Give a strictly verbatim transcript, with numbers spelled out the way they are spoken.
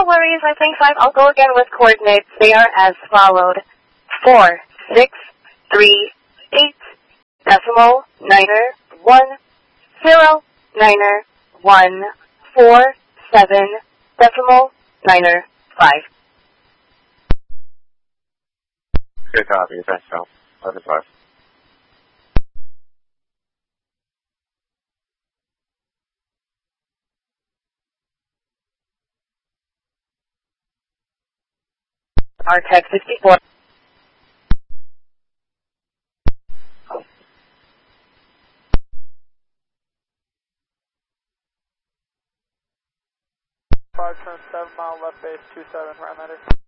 No worries, I think five. I'll go again with coordinates. They are as followed. Four, six, three, eight, decimal, niner, one, zero, niner, one, four, seven, decimal, niner, five. Good copy, thanks, Al. eleven five. R Tech fifty-four. Five turn seven mile left base two seven parameter.